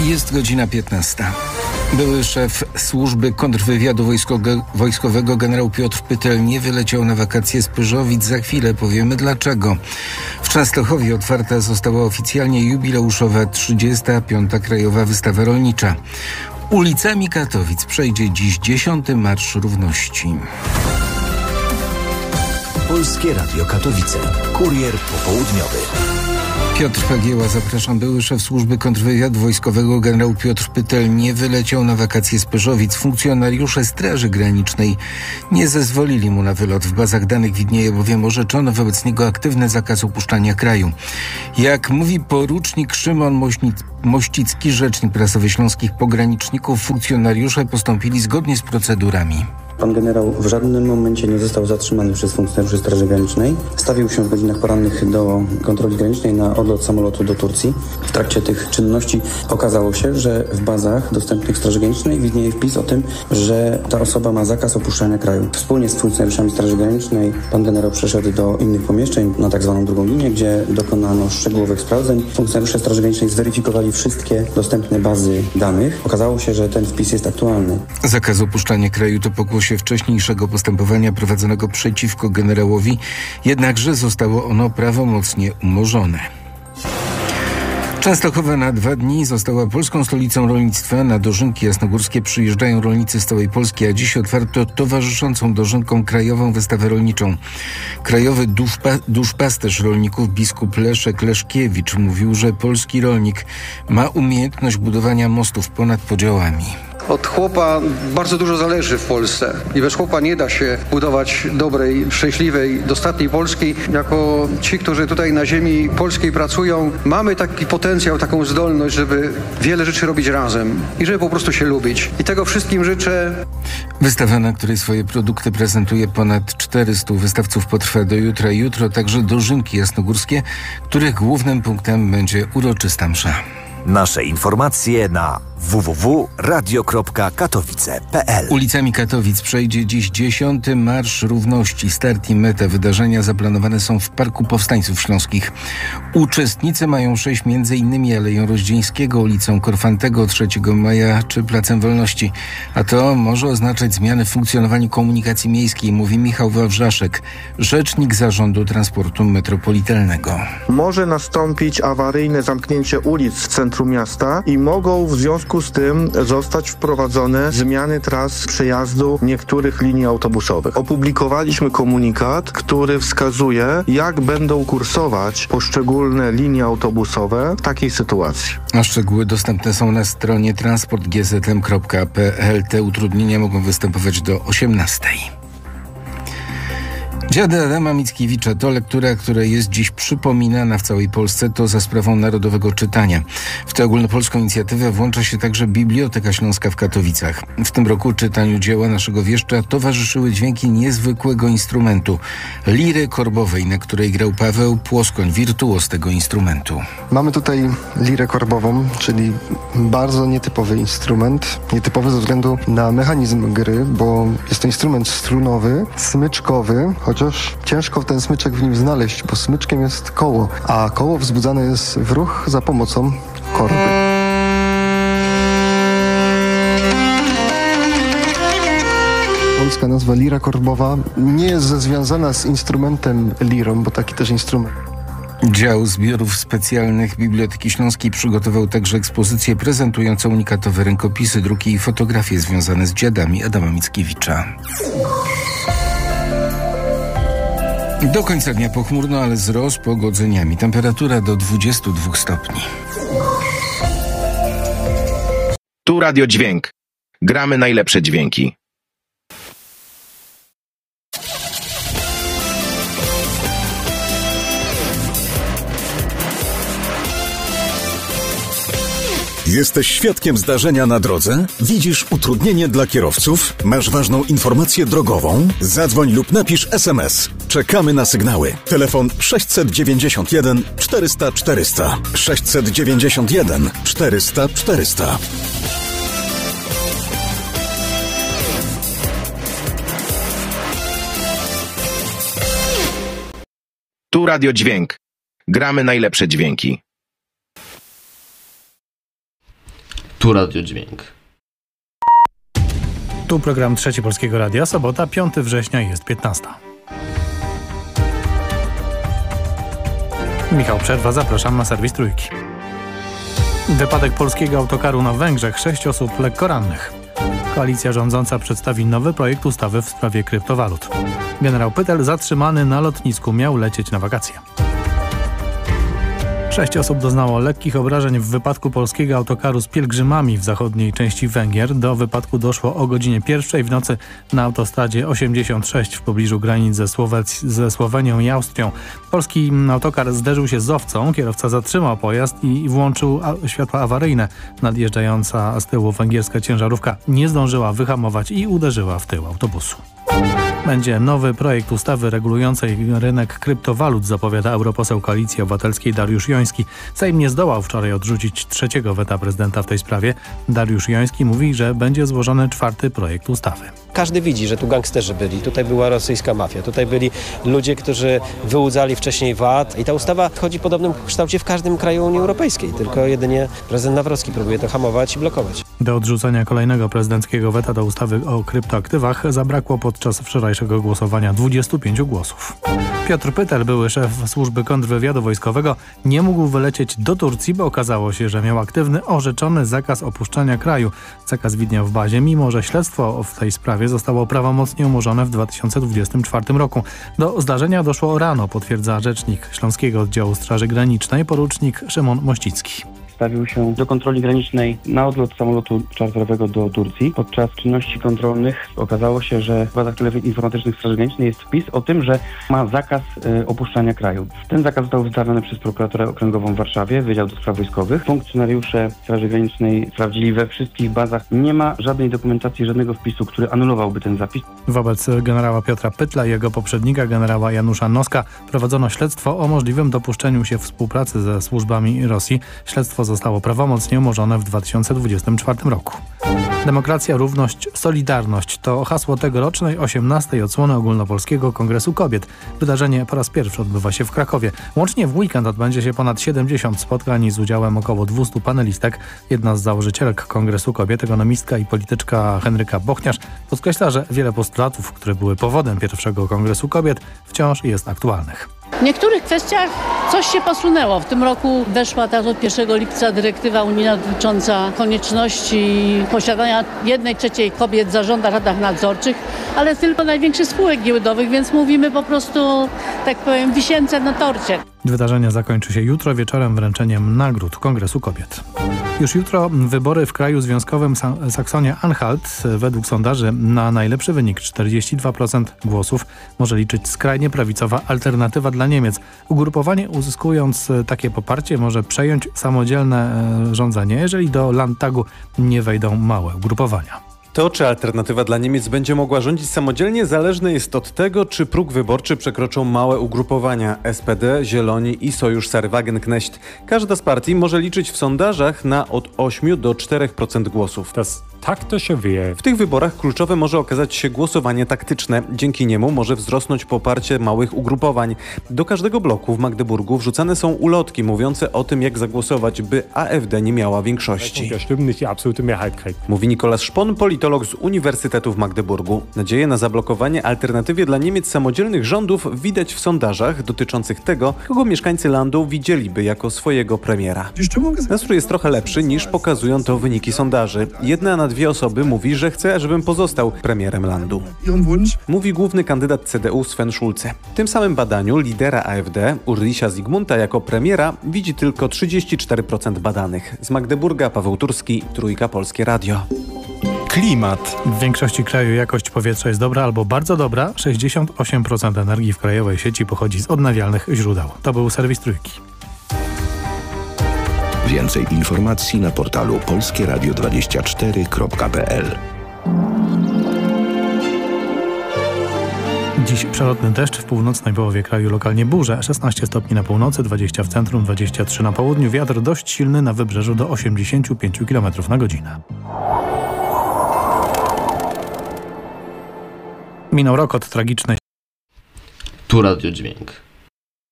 Jest godzina 15. Były szef służby kontrwywiadu wojskowego generał Piotr Pytel nie wyleciał na wakacje z Pyrzowic. Za chwilę powiemy dlaczego. W Częstochowie otwarta została oficjalnie jubileuszowa 35. Krajowa Wystawa Rolnicza. Ulicami Katowic przejdzie dziś 10. Marsz Równości. Polskie Radio Katowice. Kurier popołudniowy. Piotr Fagieła, zapraszam. Były szef służby kontrwywiadu wojskowego generał Piotr Pytel nie wyleciał na wakacje z Pyrzowic. Funkcjonariusze Straży Granicznej nie zezwolili mu na wylot. W bazach danych widnieje bowiem orzeczono wobec niego aktywny zakaz opuszczania kraju. Jak mówi porucznik Szymon Mościcki, rzecznik prasowy śląskich pograniczników, funkcjonariusze postąpili zgodnie z procedurami. Pan generał w żadnym momencie nie został zatrzymany przez funkcjonariuszy Straży Granicznej. Stawił się w godzinach porannych do kontroli granicznej na odlot samolotu do Turcji. W trakcie tych czynności okazało się, że w bazach dostępnych Straży Granicznej widnieje wpis o tym, że ta osoba ma zakaz opuszczania kraju. Wspólnie z funkcjonariuszami Straży Granicznej pan generał przeszedł do innych pomieszczeń na tak zwaną drugą linię, gdzie dokonano szczegółowych sprawdzeń. Funkcjonariusze Straży Granicznej zweryfikowali wszystkie dostępne bazy danych. Okazało się, że ten wpis jest aktualny. Zakaz opuszczania kraju to pokłosie wcześniejszego postępowania prowadzonego przeciwko generałowi, jednakże zostało ono prawomocnie umorzone. Częstochowa na 2 dni została polską stolicą rolnictwa. Na dożynki jasnogórskie przyjeżdżają rolnicy z całej Polski, a dziś otwarto towarzyszącą dożynkom Krajową Wystawę Rolniczą. Krajowy duszpasterz rolników biskup Leszek Leszkiewicz mówił, że polski rolnik ma umiejętność budowania mostów ponad podziałami. Od chłopa bardzo dużo zależy w Polsce i bez chłopa nie da się budować dobrej, szczęśliwej, dostatniej Polski. Jako ci, którzy tutaj na ziemi polskiej pracują, mamy taki potencjał, taką zdolność, żeby wiele rzeczy robić razem i żeby po prostu się lubić. I tego wszystkim życzę. Wystawa, na której swoje produkty prezentuje ponad 400 wystawców, potrwa do jutra. Jutro także dożynki jasnogórskie, których głównym punktem będzie uroczysta msza. Nasze informacje na www.radio.katowice.pl. Ulicami Katowic przejdzie dziś 10. Marsz Równości. Start i meta wydarzenia zaplanowane są w Parku Powstańców Śląskich. Uczestnicy mają przejść m.in. Aleją Rozdzieńskiego, ulicą Korfantego, 3 Maja czy Placem Wolności. A to może oznaczać zmiany w funkcjonowaniu komunikacji miejskiej, mówi Michał Wawrzaszek, rzecznik Zarządu Transportu Metropolitalnego. Może nastąpić awaryjne zamknięcie ulic w centrum miasta i mogą w związku z tym zostać wprowadzone zmiany tras przejazdu niektórych linii autobusowych. Opublikowaliśmy komunikat, który wskazuje, jak będą kursować poszczególne linie autobusowe w takiej sytuacji. A szczegóły dostępne są na stronie transportgzm.pl. Te utrudnienia mogą występować do 18. Dziady Adama Mickiewicza to lektura, która jest dziś przypominana w całej Polsce. To za sprawą Narodowego Czytania. W tę ogólnopolską inicjatywę włącza się także Biblioteka Śląska w Katowicach. W tym roku czytaniu dzieła naszego wieszcza towarzyszyły dźwięki niezwykłego instrumentu, liry korbowej, na której grał Paweł Płoskoń, wirtuoz tego instrumentu. Mamy tutaj lirę korbową, czyli bardzo nietypowy instrument. Nietypowy ze względu na mechanizm gry, bo jest to instrument strunowy, smyczkowy, chociaż ciężko ten smyczek w nim znaleźć, bo smyczkiem jest koło, a koło wzbudzane jest w ruch za pomocą korby. Polska nazwa lira korbowa nie jest związana z instrumentem lirą, bo taki też instrument. Dział Zbiorów Specjalnych Biblioteki Śląskiej przygotował także ekspozycję prezentującą unikatowe rękopisy, druki i fotografie związane z dziadami Adama Mickiewicza. Do końca dnia pochmurno, ale z rozpogodzeniami. Temperatura do 22 stopni. Tu Radio Dźwięk. Gramy najlepsze dźwięki. Jesteś świadkiem zdarzenia na drodze? Widzisz utrudnienie dla kierowców? Masz ważną informację drogową? Zadzwoń lub napisz SMS. Czekamy na sygnały. Telefon 691 400 400. 691 400 400. Tu Radio Dźwięk. Gramy najlepsze dźwięki. Tu Radio Dźwięk. Tu program Trzeci Polskiego Radia, sobota, 5 września, jest 15. Michał Przerwa, zapraszam na serwis Trójki. Wypadek polskiego autokaru na Węgrzech, 6 osób lekko rannych. Koalicja rządząca przedstawi nowy projekt ustawy w sprawie kryptowalut. Generał Pytel zatrzymany na lotnisku, miał lecieć na wakacje. 6 osób doznało lekkich obrażeń w wypadku polskiego autokaru z pielgrzymami w zachodniej części Węgier. Do wypadku doszło o godzinie 1 w nocy na autostradzie 86 w pobliżu granic ze Słowenią i Austrią. Polski autokar zderzył się z owcą, kierowca zatrzymał pojazd i włączył światła awaryjne. Nadjeżdżająca z tyłu węgierska ciężarówka nie zdążyła wyhamować i uderzyła w tył autobusu. Będzie nowy projekt ustawy regulującej rynek kryptowalut, zapowiada europoseł Koalicji Obywatelskiej Dariusz Joński. Sejm nie zdołał wczoraj odrzucić 3. weta prezydenta w tej sprawie. Dariusz Joński mówi, że będzie złożony 4. projekt ustawy. Każdy widzi, że tu gangsterzy byli, tutaj była rosyjska mafia, tutaj byli ludzie, którzy wyłudzali wcześniej VAT i ta ustawa chodzi w podobnym kształcie w każdym kraju Unii Europejskiej, tylko jedynie prezydent Nawrocki próbuje to hamować i blokować. Do odrzucenia kolejnego prezydenckiego weta do ustawy o kryptoaktywach zabrakło podczas wczorajszego głosowania 25 głosów. Piotr Pytel, były szef służby kontrwywiadu wojskowego, nie mógł wylecieć do Turcji, bo okazało się, że miał aktywny, orzeczony zakaz opuszczania kraju. Zakaz widniał w bazie, mimo że śledztwo w tej sprawie zostało prawomocnie umorzone w 2024 roku. Do zdarzenia doszło rano, potwierdza rzecznik Śląskiego Oddziału Straży Granicznej, porucznik Szymon Mościcki. Stawił się do kontroli granicznej na odlot samolotu czarterowego do Turcji. Podczas czynności kontrolnych okazało się, że w bazach informatycznych Straży Granicznej jest wpis o tym, że ma zakaz opuszczania kraju. Ten zakaz został wystawiony przez prokuraturę okręgową w Warszawie, Wydział do Spraw Wojskowych. Funkcjonariusze Straży Granicznej sprawdzili we wszystkich bazach. Nie ma żadnej dokumentacji, żadnego wpisu, który anulowałby ten zapis. Wobec generała Piotra Pytla i jego poprzednika, generała Janusza Noska, prowadzono śledztwo o możliwym dopuszczeniu się współpracy ze służbami Rosji. Śledztwo zostało prawomocnie umorzone w 2024 roku. Demokracja, równość, solidarność to hasło tegorocznej 18. odsłony Ogólnopolskiego Kongresu Kobiet. Wydarzenie po raz pierwszy odbywa się w Krakowie. Łącznie w weekend odbędzie się ponad 70 spotkań z udziałem około 200 panelistek. Jedna z założycielek Kongresu Kobiet, ekonomistka i polityczka Henryka Bochniarz, podkreśla, że wiele postulatów, które były powodem pierwszego Kongresu Kobiet, wciąż jest aktualnych. W niektórych kwestiach coś się posunęło. W tym roku weszła tak od 1 lipca dyrektywa unijna dotycząca konieczności posiadania 1/3 kobiet w zarządach, radach nadzorczych, ale tylko największych spółek giełdowych, więc mówimy po prostu, tak powiem, wisience na torcie. Wydarzenie zakończy się jutro wieczorem wręczeniem nagród Kongresu Kobiet. Już jutro wybory w kraju związkowym Saksonia-Anhalt. Według sondaży na najlepszy wynik 42% głosów może liczyć skrajnie prawicowa Alternatywa dla Niemiec. Ugrupowanie, uzyskując takie poparcie, może przejąć samodzielne rządzenie, jeżeli do Landtagu nie wejdą małe ugrupowania. To, czy Alternatywa dla Niemiec będzie mogła rządzić samodzielnie, zależne jest od tego, czy próg wyborczy przekroczą małe ugrupowania SPD, Zieloni i Sojusz Sarwagenknecht. Każda z partii może liczyć w sondażach na od 8 do 4% głosów. Tak to się wie. W tych wyborach kluczowe może okazać się głosowanie taktyczne. Dzięki niemu może wzrosnąć poparcie małych ugrupowań. Do każdego bloku w Magdeburgu wrzucane są ulotki mówiące o tym, jak zagłosować, by AfD nie miała większości. Mówi Nikolaus Szpon, politolog z Uniwersytetu w Magdeburgu. Nadzieję na zablokowanie Alternatywie dla Niemiec samodzielnych rządów widać w sondażach dotyczących tego, kogo mieszkańcy landu widzieliby jako swojego premiera. Nastrój jest trochę lepszy niż pokazują to wyniki sondaży. 1 na 2 osoby mówi, że chce, żebym pozostał premierem landu. Mówi główny kandydat CDU Sven Schulze. W tym samym badaniu lidera AfD, Ulricha Zygmunta, jako premiera widzi tylko 34% badanych. Z Magdeburga Paweł Turski, Trójka Polskie Radio. Klimat. W większości kraju jakość powietrza jest dobra albo bardzo dobra. 68% energii w krajowej sieci pochodzi z odnawialnych źródeł. To był serwis Trójki. Więcej informacji na portalu polskieradio24.pl. Dziś przelotny deszcz w północnej połowie kraju, lokalnie burze. 16 stopni na północy, 20 w centrum, 23 na południu. Wiatr dość silny na wybrzeżu do 85 km na godzinę. Minął rok od tragicznej... Tu Radio Dźwięk.